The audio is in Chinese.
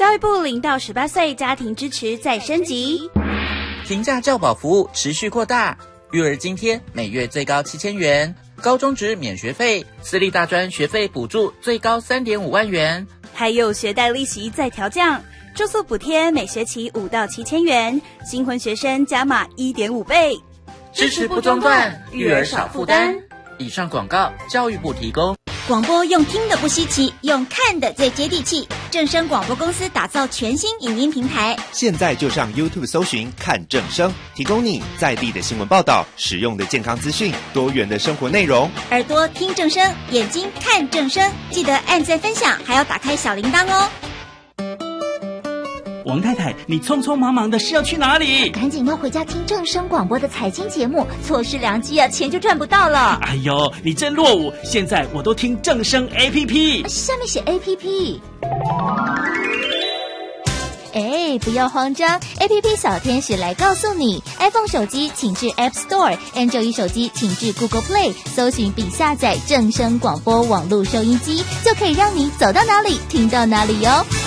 教育部0到18岁家庭支持再升级， 平价教保服务持续扩大，育儿津贴每月最高7000元，高中职免学费，私立大专学费补助最高3.5万元， 还有学贷利息再调降，住宿补贴每学期5到7000元，新婚学生加码1.5倍， 支持不中断，育儿少负担。以上广告，教育部提供。 广播用听的不稀奇，用看的最接地气。正声广播公司打造全新影音平台， 现在就上 YouTube 搜寻看正声，提供你在地的新闻报道、实用的健康资讯、多元的生活内容。 耳朵听正声，眼睛看正声，记得按赞分享，还要打开小铃铛哦。 王太太，你匆匆忙忙的是要去哪里？ 赶紧要回家听正声广播的财经节目，错失良机啊，钱就赚不到了。 哎呦，你真落伍！现在我都听正声 APP， 下面写 APP。不要慌张 ，APP 小天使来告诉你 ，iPhone 手机请至 App Store，Android 手机请至 Google Play， 搜寻并下载正声广播网络收音机，就可以让你走到哪里听到哪里哟。